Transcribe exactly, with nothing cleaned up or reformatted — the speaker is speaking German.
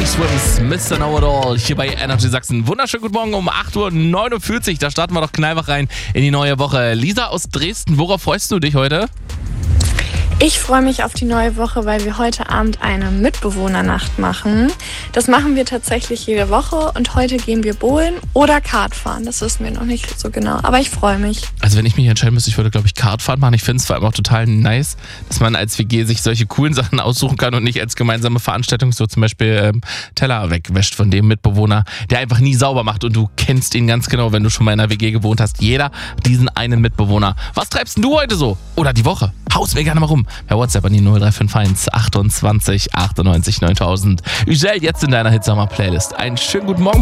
Body Swims, Mister Know-It-All, hier bei Energy Sachsen. Wunderschönen guten Morgen um acht Uhr neunundvierzig. Da starten wir doch knallwach rein in die neue Woche. Lisa aus Dresden, worauf freust du dich heute? Ich freue mich auf die neue Woche, weil wir heute Abend eine Mitbewohnernacht machen. Das machen wir tatsächlich jede Woche und heute gehen wir bowlen oder Kart fahren. Das wissen wir noch nicht so genau, aber ich freue mich. Also wenn ich mich entscheiden müsste, ich würde, glaube ich, Kartfahren machen. Ich finde es vor allem auch total nice, dass man als W G sich solche coolen Sachen aussuchen kann und nicht als gemeinsame Veranstaltung so zum Beispiel ähm, Teller wegwäscht von dem Mitbewohner, der einfach nie sauber macht und du kennst ihn ganz genau, wenn du schon mal in einer W G gewohnt hast. Jeder diesen einen Mitbewohner. Was treibst denn du heute so? Oder die Woche? Haus mir gerne mal rum. Per WhatsApp an die null drei fünf eins achtundzwanzig achtundneunzig neuntausend. Üsel jetzt in deiner Hitsommer Playlist. Einen schönen guten Morgen.